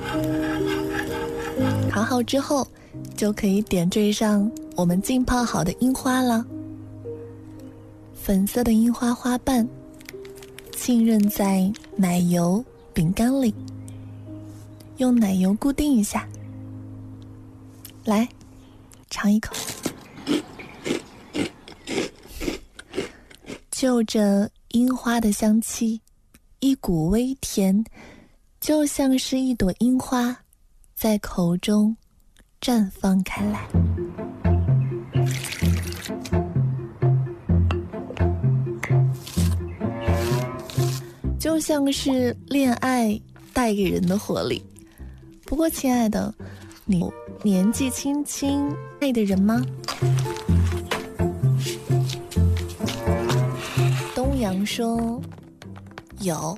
烤好之后，就可以点缀上我们浸泡好的樱花了。粉色的樱花花瓣浸润在奶油饼干里，用奶油固定一下。来，尝一口。就着樱花的香气，一股微甜，就像是一朵樱花在口中绽放开来。就像是恋爱带给人的活力。不过亲爱的，你年纪轻轻爱的人吗？东阳说有。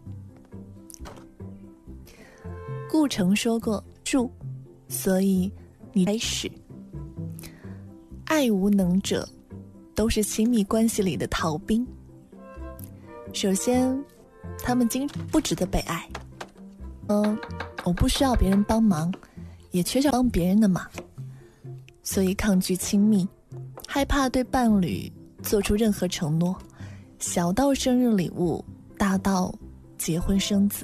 顾城说过住，所以你开始。爱无能者都是亲密关系里的逃兵。首先他们不值得被爱。我不需要别人帮忙，也缺少帮别人的忙，所以抗拒亲密，害怕对伴侣做出任何承诺，小到生日礼物，大到结婚生子。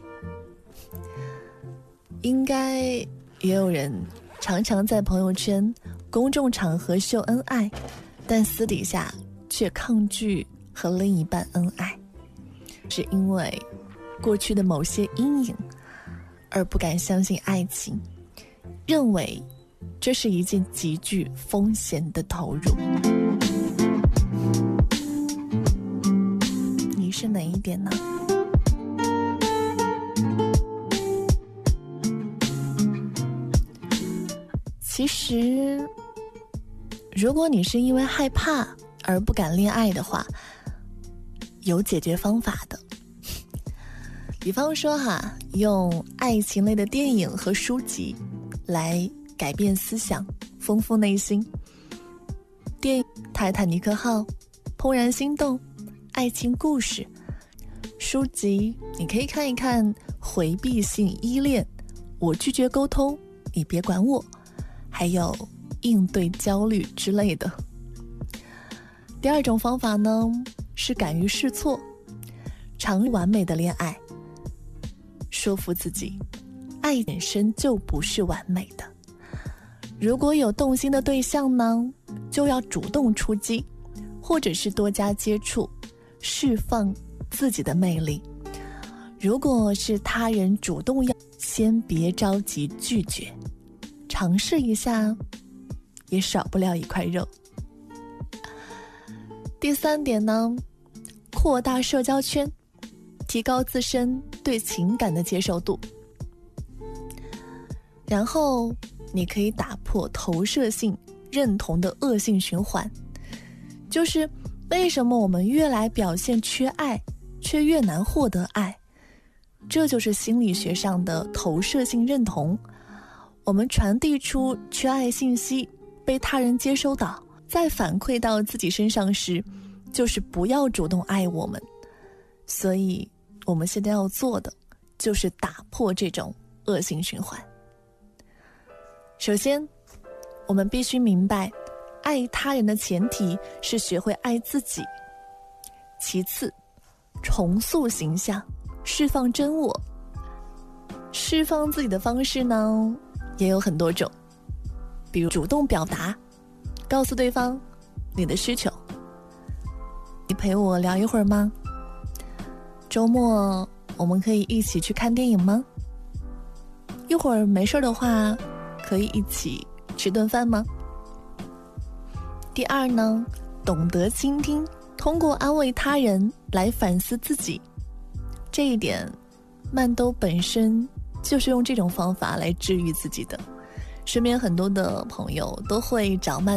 应该也有人常常在朋友圈、公众场合秀恩爱，但私底下却抗拒和另一半恩爱，是因为过去的某些阴影而不敢相信爱情，认为这是一件极具风险的投入。你是哪一点呢？其实如果你是因为害怕而不敢恋爱的话，有解决方法的。比方说用爱情类的电影和书籍来改变思想，丰富内心。电影《泰坦尼克号》、《怦然心动》、爱情故事。书籍你可以看一看《回避性依恋》、我拒绝沟通，你别管我，还有应对焦虑之类的。第二种方法呢，是敢于试错，常完美的恋爱，说服自己，爱本身就不是完美的。如果有动心的对象呢，就要主动出击，或者是多加接触，释放自己的魅力。如果是他人主动要，先别着急拒绝，尝试一下也少不了一块肉。第三点呢，扩大社交圈，提高自身对情感的接受度。然后你可以打破投射性认同的恶性循环，就是为什么我们越来表现缺爱，却越难获得爱？这就是心理学上的投射性认同。我们传递出缺爱信息，被他人接收到，再反馈到自己身上时，就是不要主动爱我们。所以我们现在要做的就是打破这种恶性循环。首先，我们必须明白，爱他人的前提是学会爱自己。其次，重塑形象，释放真我。释放自己的方式呢，也有很多种，比如主动表达，告诉对方你的需求。你陪我聊一会儿吗？周末我们可以一起去看电影吗？一会儿没事的话，可以一起吃顿饭吗？第二呢，懂得倾听，通过安慰他人来反思自己。这一点，曼兜本身就是用这种方法来治愈自己的。身边很多的朋友都会找曼